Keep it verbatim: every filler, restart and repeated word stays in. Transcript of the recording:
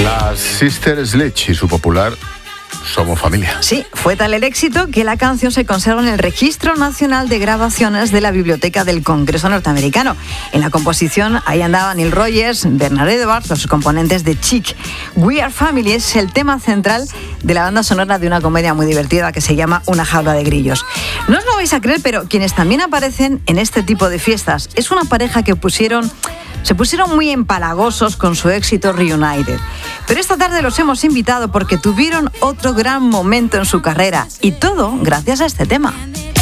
Las Sister Sledge y su popular Somos Familia. Sí, fue tal el éxito que la canción se conserva en el Registro Nacional de Grabaciones de la Biblioteca del Congreso norteamericano. En la composición ahí andaban Neil Rogers, Bernard Edwards, los componentes de Chic. We Are Family es el tema central de la banda sonora de una comedia muy divertida que se llama Una jaula de grillos. No os lo vais a creer, pero quienes también aparecen en este tipo de fiestas es una pareja que pusieron... Se pusieron muy empalagosos con su éxito Reunited. Pero esta tarde los hemos invitado porque tuvieron otro gran momento en su carrera. Y todo gracias a este tema.